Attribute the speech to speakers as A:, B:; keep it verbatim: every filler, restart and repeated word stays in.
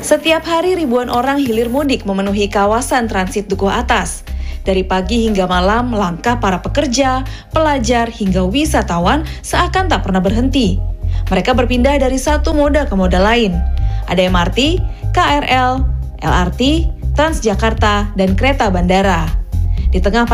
A: Setiap hari ribuan orang hilir mudik memenuhi kawasan transit Dukuh Atas. Dari pagi hingga malam, langkah para pekerja, pelajar, hingga wisatawan seakan tak pernah berhenti. Mereka berpindah dari satu moda ke moda lain. Ada M R T, K R L, L R T, Transjakarta, dan kereta bandara. Di tengah